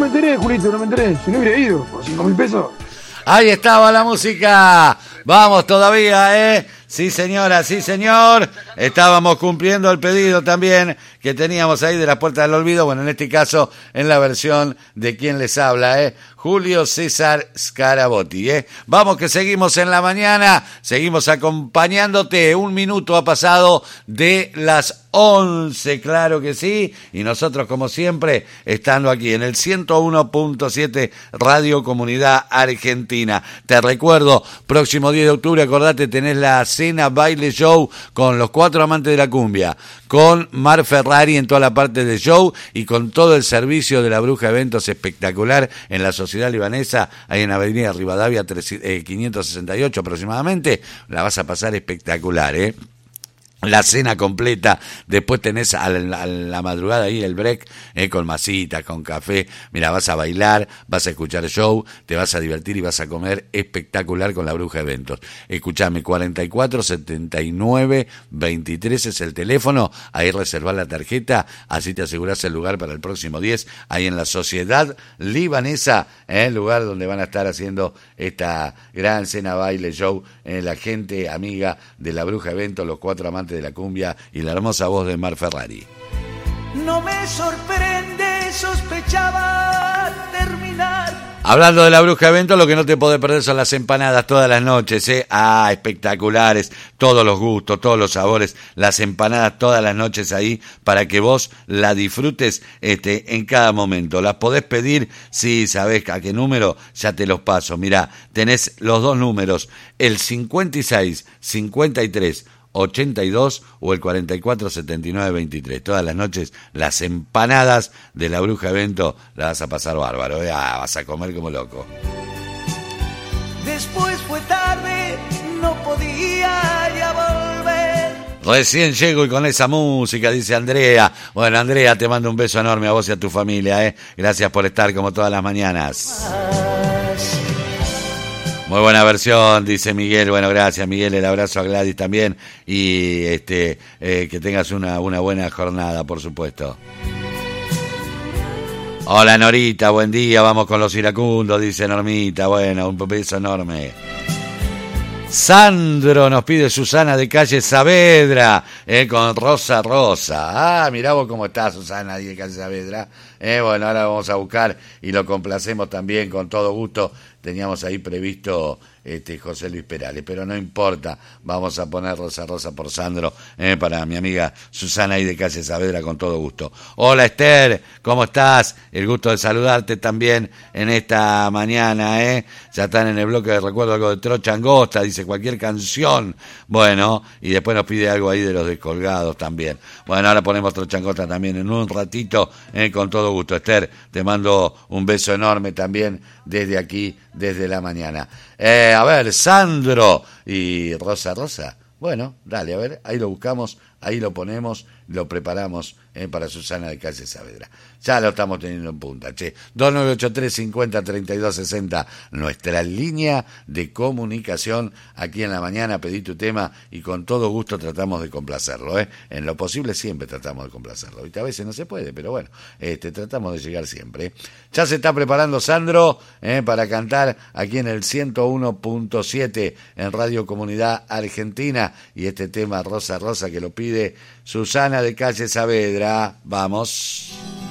me enteré, Julito, no me enteré. Si no hubiera ido, por 5.000 pesos. Ahí estaba la música. Vamos todavía, ¿eh? Sí, señora, sí, señor. Estábamos cumpliendo el pedido también que teníamos ahí de la Puerta del Olvido. Bueno, en este caso, en la versión de quien les habla, ¿eh? Julio César Scarabotti, ¿eh? Vamos que seguimos en la mañana. Seguimos acompañándote. 1 minuto ha pasado de las 11, claro que sí. Y nosotros, como siempre, estando aquí en el 101.7 Radio Comunidad Argentina. Te recuerdo, próximo 10 de octubre, acordate, tenés la cena baile show con los 4 amantes de la cumbia, con Mar Ferrari en toda la parte del show y con todo el servicio de la Bruja Eventos espectacular en la Sociedad Libanesa, ahí en Avenida Rivadavia 568 aproximadamente. La vas a pasar espectacular, ¿eh? La cena completa, después tenés a la madrugada ahí el break, con masitas, con café, mira, vas a bailar, vas a escuchar show, te vas a divertir y vas a comer espectacular con la Bruja Eventos. Escuchame, 44 79 23 es el teléfono, ahí reservás la tarjeta, así te asegurás el lugar para el próximo 10, ahí en la Sociedad Libanesa, el lugar donde van a estar haciendo esta gran cena baile show, la gente amiga de la Bruja Eventos, los 4 amantes de la cumbia y la hermosa voz de Mar Ferrari. No me sorprende, sospechaba terminar. Hablando de la Bruja Evento, lo que no te podés perder son las empanadas todas las noches, ¿eh? Ah, espectaculares, todos los gustos, todos los sabores, las empanadas todas las noches ahí para que vos la disfrutes en cada momento. Las podés pedir, sí, sabés a qué número, ya te los paso. Mirá, tenés los 2 números, el 56 53 82 o el 44 79 23. Todas las noches las empanadas de la Bruja Evento las vas a pasar bárbaro, ¿eh? Ah, vas a comer como loco. Después fue tarde, no podía ya volver. Recién llego y con esa música, dice Andrea. Bueno, Andrea, te mando un beso enorme a vos y a tu familia, ¿eh? Gracias por estar como todas las mañanas. Muy buena versión, dice Miguel. Bueno, gracias, Miguel. El abrazo a Gladys también. Y que tengas una buena jornada, por supuesto. Hola, Norita, buen día. Vamos con los iracundos, dice Normita. Bueno, un beso enorme. Sandro nos pide Susana de calle Saavedra, con Rosa Rosa. Ah, mirá vos cómo está Susana de calle Saavedra. Bueno, ahora vamos a buscar y lo complacemos también con todo gusto. Teníamos ahí previsto José Luis Perales, pero no importa, vamos a poner Rosa Rosa por Sandro, para mi amiga Susana ahí de calle Saavedra con todo gusto. Hola Esther, ¿cómo estás? El gusto de saludarte también en esta mañana, ya están en el bloque de recuerdo algo de Trocha Angosta, dice cualquier canción, bueno, y después nos pide algo ahí de los Descolgados también. Bueno, ahora ponemos Trocha Angosta también en un ratito, con todo gusto. Esther, te mando un beso enorme también desde aquí, desde la mañana. A ver, Sandro y Rosa Rosa. Bueno, dale, a ver, ahí lo buscamos, ahí lo ponemos, lo preparamos para Susana de calle Saavedra. Ya lo estamos teniendo en punta, che. 2983-50-3260, nuestra línea de comunicación aquí en la mañana. Pedí tu tema y con todo gusto tratamos de complacerlo, En lo posible siempre tratamos de complacerlo. Y a veces no se puede, pero bueno, tratamos de llegar siempre. Ya se está preparando Sandro para cantar aquí en el 101.7 en Radio Comunidad Argentina. Y este tema Rosa Rosa que lo pide Susana de calle Saavedra. Vamos.